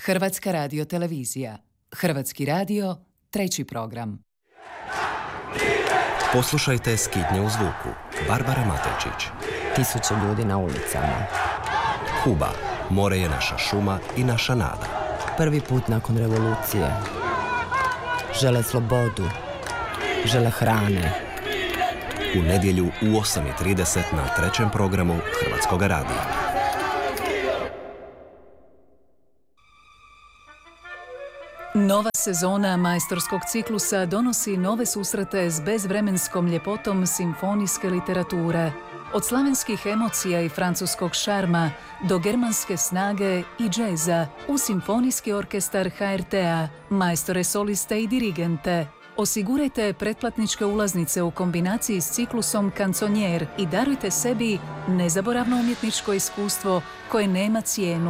Hrvatska radiotelevizija. Hrvatski radio, 3. program. Poslušajte Skitnje u zvuku. Barbara Matečić. Tisuće ljudi na ulicama. Kuba. More je naša šuma i naša nada. Prvi put nakon revolucije. Žele slobodu. Žele hrane. U nedjelju u 8:30 na 3. programu Hrvatskog radija. Nova sezona majstorskog ciklusa donosi nove susrete s bezvremenskom ljepotom simfonijske literature. Od slavenskih emocija i francuskog šarma do germanske snage i džeza u simfonijski orkestar HRT-a, majstore soliste i dirigente. Osigurajte pretplatničke ulaznice u kombinaciji s ciklusom Kanconier i darujte sebi nezaboravno umjetničko iskustvo koje nema cijenu.